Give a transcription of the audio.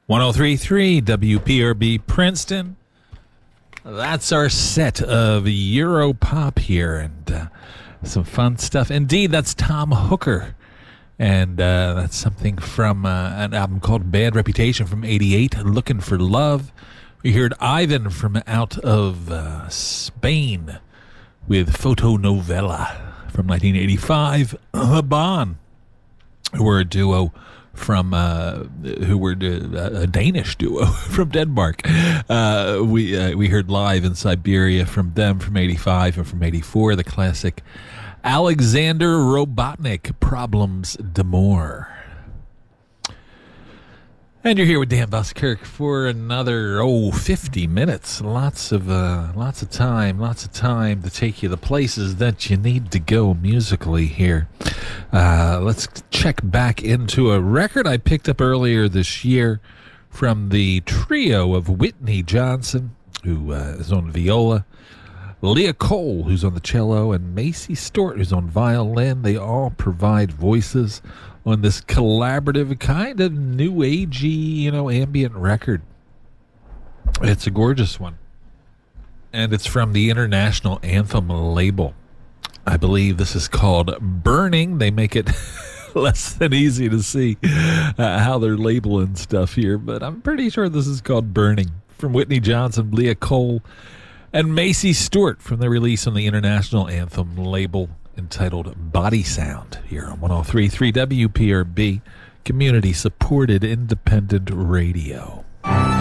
1033 WPRB Princeton. That's our set of Europop here, and some fun stuff. Indeed, that's Tom Hooker, and that's something from an album called Bad Reputation from '88, Looking for Love. We heard Ivan from out of Spain with Fotonovela from 1985. Haban, who were a duo from a Danish duo from Denmark. We heard Live in Siberia from them from 85 and from 84, the classic Alexander Robotnik, Problems d'Amour. And you're here with Dan Buskirk for another 50 minutes. Lots of time to take you the places that you need to go musically here. Let's check back into a record I picked up earlier this year from the trio of Whitney Johnson, who is on viola, Leah Cole, who's on the cello, and Macy Stewart, who's on violin. They all provide voices on this collaborative kind of new agey, ambient record. It's a gorgeous one. And it's from the International Anthem label. I believe this is called Burning. They make it less than easy to see how they're labeling stuff here, but I'm pretty sure this is called Burning. From Whitney Johnson, Leah Cole, and Macy Stewart from the release on the International Anthem label, entitled Body Sound, here on 103.3 WPRB, community-supported independent radio.